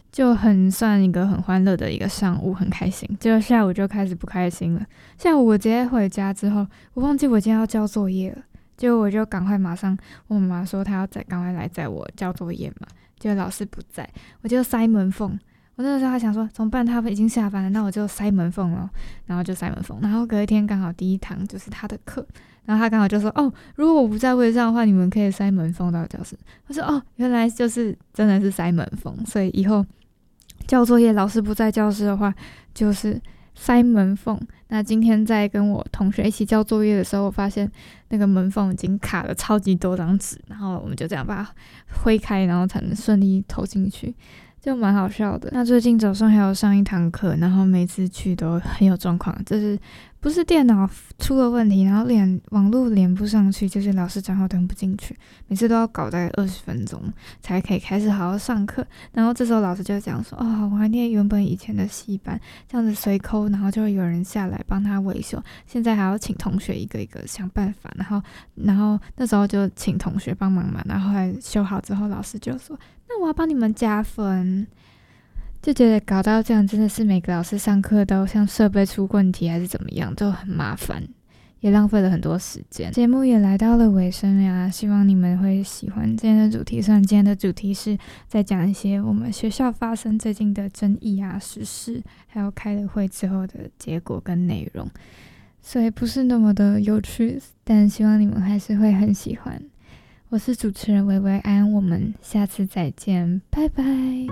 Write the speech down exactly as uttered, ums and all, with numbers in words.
就很算一个很欢乐的一个上午，很开心。结果下午就开始不开心了。下午我直接回家之后，我忘记我今天要交作业了，结果我就赶快马上，我妈妈说她要再赶快来载我交作业嘛，结果老师不在，我就塞门缝。我那个时候还想说怎么办，他已经下班了，那我就塞门缝了，然后就塞门缝。然后隔一天刚好第一堂就是他的课，然后他刚好就说哦，如果我不在位上的话，你们可以塞门缝到教室。我说哦，原来就是真的是塞门缝，所以以后交作业老师不在教室的话，就是塞门缝。那今天在跟我同学一起交作业的时候，我发现那个门缝已经卡了超级多张纸，然后我们就这样把它挥开，然后才能顺利投进去。就蛮好笑的。那最近早上还有上一堂课，然后每次去都很有状况，就是不是电脑出了问题，然后连网络连不上去，就是老师账号登不进去，每次都要搞大概二十分钟才可以开始好好上课。然后这时候老师就讲说，哦，我还念原本以前的戏班，这样子随扣，然后就会有人下来帮他维修，现在还要请同学一个一个想办法，然后然后那时候就请同学帮忙嘛，然后后来修好之后，老师就说，那我要帮你们加分。就觉得搞到这样真的是每个老师上课都像设备出问题还是怎么样，就很麻烦，也浪费了很多时间。节目也来到了尾声呀，希望你们会喜欢今天的主题。虽然今天的主题是在讲一些我们学校发生最近的争议啊、时事，还有开了会之后的结果跟内容，所以不是那么的有趣，但希望你们还是会很喜欢。我是主持人维维安，我们下次再见，拜拜。